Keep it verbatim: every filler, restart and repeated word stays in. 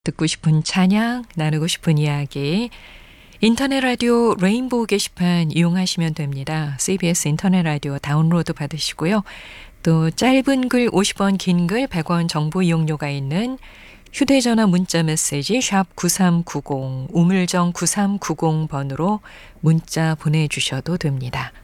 듣고 싶은 찬양, 나누고 싶은 이야기, 인터넷 라디오 레인보우 게시판 이용하시면 됩니다. 씨비에스 인터넷 라디오 다운로드 받으시고요. 또 짧은 글 오십 원, 긴 글 백 원 정보 이용료가 있는 휴대전화 문자 메시지 샵 구삼구공, 우물정 구삼구공 번으로 문자 보내주셔도 됩니다.